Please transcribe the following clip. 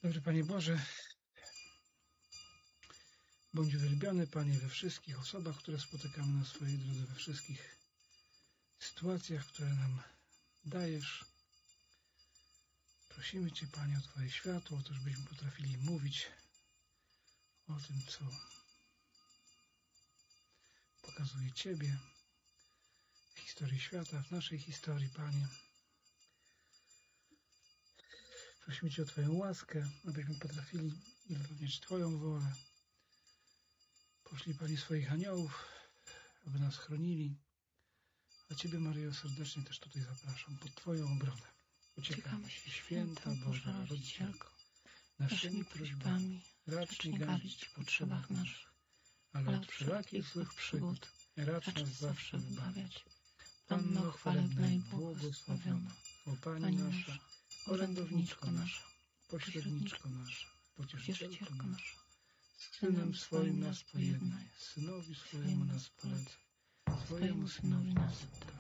Dobry Panie Boże, bądź uwielbiony Panie we wszystkich osobach, które spotykamy na swojej drodze, we wszystkich sytuacjach, które nam dajesz. Prosimy Cię, Panie, o Twoje światło, o to, żebyśmy potrafili mówić o tym, co pokazuje Ciebie w historii świata, w naszej historii, Panie. Prosimy Cię o Twoją łaskę, abyśmy potrafili wypełniać Twoją wolę. Poszlij, Panie, swoich aniołów, aby nas chronili. A Ciebie, Maryjo, serdecznie też tutaj zapraszam pod Twoją obronę. Uciekamy się, święta Boża Rodzicielko, naszymi prośbami racz nie gardzić w potrzebach naszych, ale od wszelakich złych przygód racz nas zawsze wybawiać. Panno chwalebna i błogosławiona, o Pani nasza, orędowniczko nasza, pośredniczko nasza, pocieszycielko nasza, z Synem swoim nas pojednaj, Synowi swojemu nas polecaj, swojemu Synowi nas oddaj.